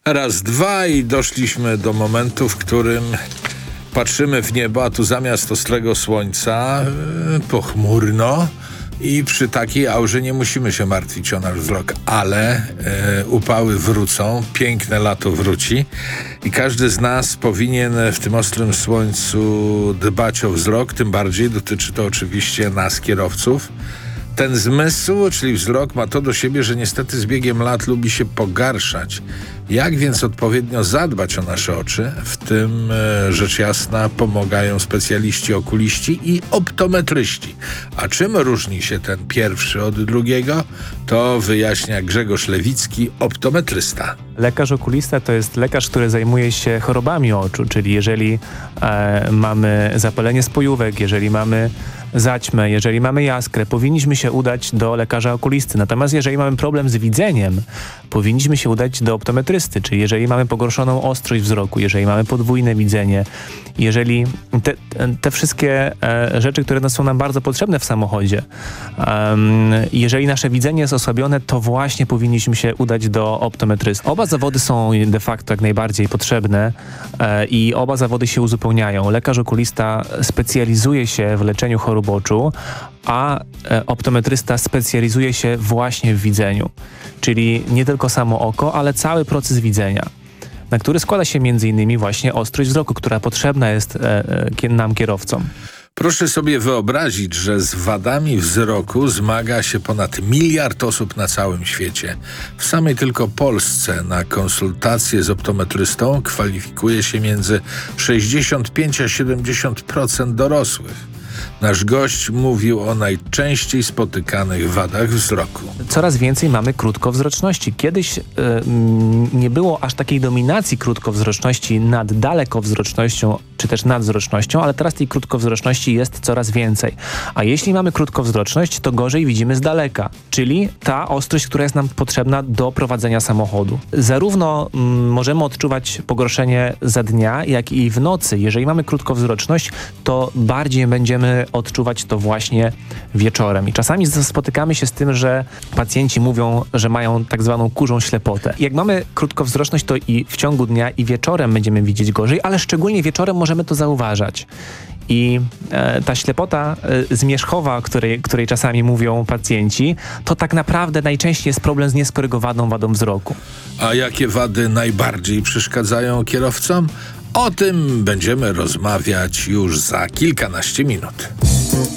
Raz, dwa i doszliśmy do momentu, w którym patrzymy w niebo, a tu zamiast ostrego słońca pochmurno i przy takiej aurze nie musimy się martwić o nasz wzrok, ale upały wrócą, piękne lato wróci i każdy z nas powinien w tym ostrym słońcu dbać o wzrok, tym bardziej dotyczy to oczywiście nas, kierowców. Ten zmysł, czyli wzrok, ma to do siebie, że niestety z biegiem lat lubi się pogarszać. Jak więc odpowiednio zadbać o nasze oczy? W tym, rzecz jasna, pomagają specjaliści okuliści i optometryści. A czym różni się ten pierwszy od drugiego? To wyjaśnia Grzegorz Lewicki, optometrysta. Lekarz okulista to jest lekarz, który zajmuje się chorobami oczu, czyli jeżeli mamy zapalenie spojówek, jeżeli mamy zaćmę, jeżeli mamy jaskrę, powinniśmy się udać do lekarza okulisty. Natomiast jeżeli mamy problem z widzeniem, powinniśmy się udać do optometrysty, czyli jeżeli mamy pogorszoną ostrość wzroku, jeżeli mamy podwójne widzenie, jeżeli te wszystkie rzeczy, które są nam bardzo potrzebne w samochodzie, jeżeli nasze widzenie jest osłabione, to właśnie powinniśmy się udać do optometrysty. Oba zawody są de facto jak najbardziej potrzebne i oba zawody się uzupełniają. Lekarz okulista specjalizuje się w leczeniu chorób oczu, a optometrysta specjalizuje się właśnie w widzeniu. Czyli nie tylko samo oko, ale cały proces widzenia, na który składa się m.in. właśnie ostrość wzroku, która potrzebna jest nam, kierowcom. Proszę sobie wyobrazić, że z wadami wzroku zmaga się ponad 1 miliard osób na całym świecie. W samej tylko Polsce na konsultacje z optometrystą kwalifikuje się między 65 a 70% dorosłych. Nasz gość mówił o najczęściej spotykanych wadach wzroku. Coraz więcej mamy krótkowzroczności. Kiedyś nie było aż takiej dominacji krótkowzroczności nad dalekowzrocznością, czy też nadzrocznością, ale teraz tej krótkowzroczności jest coraz więcej. A jeśli mamy krótkowzroczność, to gorzej widzimy z daleka, czyli ta ostrość, która jest nam potrzebna do prowadzenia samochodu. Zarówno możemy odczuwać pogorszenie za dnia, jak i w nocy. Jeżeli mamy krótkowzroczność, to bardziej będziemy odczuwać to właśnie wieczorem. I czasami spotykamy się z tym, że pacjenci mówią, że mają tak zwaną kurzą ślepotę. Jak mamy krótkowzroczność, to i w ciągu dnia, i wieczorem będziemy widzieć gorzej, ale szczególnie wieczorem możemy to zauważać. I ta ślepota zmierzchowa, o której czasami mówią pacjenci, to tak naprawdę najczęściej jest problem z nieskorygowaną wadą wzroku. A jakie wady najbardziej przeszkadzają kierowcom? O tym będziemy rozmawiać już za kilkanaście minut.